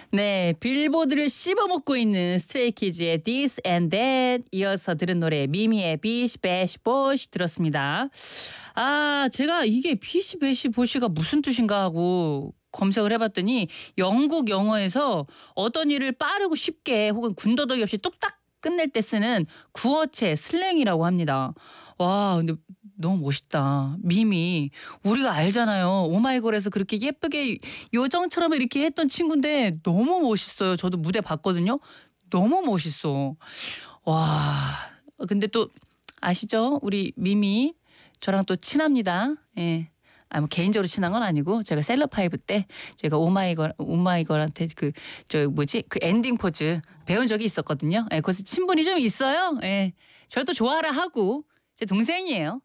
네, 빌보드를 씹어먹고 있는 스트레이키즈의 This and That 이어서 들은 노래 미미의 비시 배시 보시 들었습니다. 아, 제가 이게 비시 배시 보시가 무슨 뜻인가 하고 검색을 해봤더니 영국 영어에서 어떤 일을 빠르고 쉽게 혹은 군더더기 없이 뚝딱 끝낼 때 쓰는 구어체 슬랭이라고 합니다. 와, 근데 너무 멋있다. 미미. 우리가 알잖아요. 오마이걸에서 그렇게 예쁘게 요정처럼 이렇게 했던 친구인데 너무 멋있어요. 저도 무대 봤거든요. 너무 멋있어. 와. 근데 또 아시죠? 우리 미미 저랑 또 친합니다. 예. 뭐 개인적으로 친한 건 아니고 제가 셀럽파이브 때 제가 오마이걸한테 저 뭐지 그 엔딩 포즈 배운 적이 있었거든요. 예, 그래서 친분이 좀 있어요. 예, 저를 또 좋아라 하고 제 동생이에요.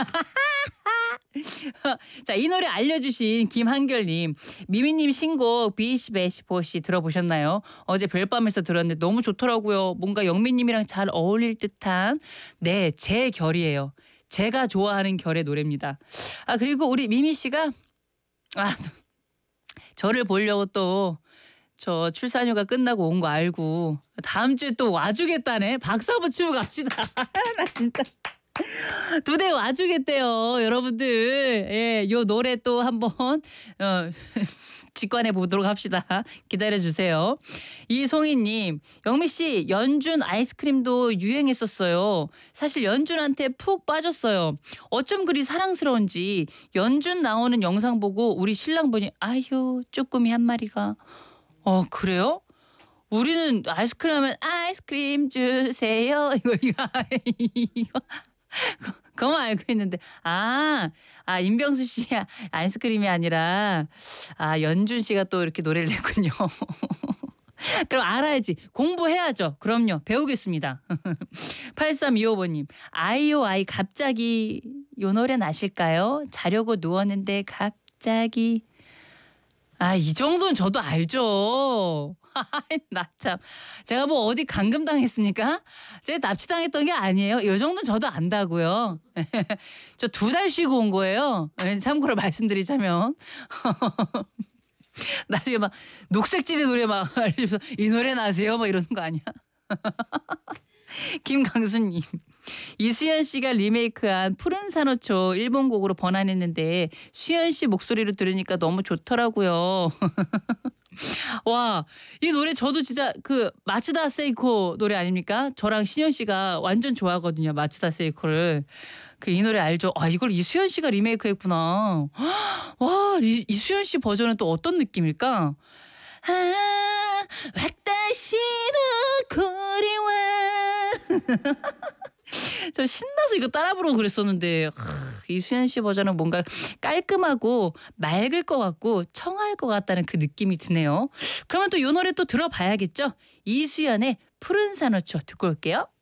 자, 이 노래 알려주신 김한결님, 미미님 신곡 비시베시보시 들어보셨나요? 어제 별밤에서 들었는데 너무 좋더라고요. 뭔가 영미님이랑 잘 어울릴 듯한 네, 제 결이에요. 제가 좋아하는 결의 노래입니다. 아, 그리고 우리 미미 씨가 아, 저를 보려고 또 저 출산휴가 끝나고 온 거 알고 다음 주에 또 와주겠다네. 박수 한번 치고 갑시다. 나 진짜. 두 대 와주겠대요, 여러분들. 예, 요 노래 또 한번 직관해 보도록 합시다. 기다려 주세요. 이송희님, 영미 씨 연준 아이스크림도 유행했었어요. 사실 연준한테 푹 빠졌어요. 어쩜 그리 사랑스러운지 연준 나오는 영상 보고 우리 신랑 보니 아휴 쪼꼬미 한 마리가. 그래요? 우리는 아이스크림 하면 아이스크림 주세요. 이거 그거만 알고 있는데 임병수 씨 아이스크림이 아니라 연준 씨가 또 이렇게 노래를 냈군요. 그럼 알아야지. 공부해야죠. 그럼요. 배우겠습니다. 8325번님. 아이오아이 갑자기 요 노래 나실까요? 자려고 누웠는데 갑자기. 이 정도는 저도 알죠. 나 참. 제가 뭐 어디 감금당했습니까? 제가 납치당했던 게 아니에요. 이 정도는 저도 안다고요. 저 2달 쉬고 온 거예요. 참고로 말씀드리자면. 나중에 막 녹색지대 노래 막 알려줘서 이 노래 나세요? 막 이러는 거 아니야? 김강수님. 이수연 씨가 리메이크한 푸른 산호초 일본 곡으로 번안했는데 수연 씨 목소리로 들으니까 너무 좋더라고요. 와, 이 노래 저도 진짜 그 마츠다 세이코 노래 아닙니까? 저랑 신현 씨가 완전 좋아하거든요. 마츠다 세이코를. 이 노래 알죠? 이걸 이수연 씨가 리메이크했구나. 와, 이수연 씨 버전은 또 어떤 느낌일까? 왁다시노 고리와 저 신나서 이거 따라 부르고 그랬었는데 이수연 씨 버전은 뭔가 깔끔하고 맑을 것 같고 청아할 것 같다는 그 느낌이 드네요. 그러면 또 이 노래 또 들어봐야겠죠? 이수연의 푸른 산호초 듣고 올게요.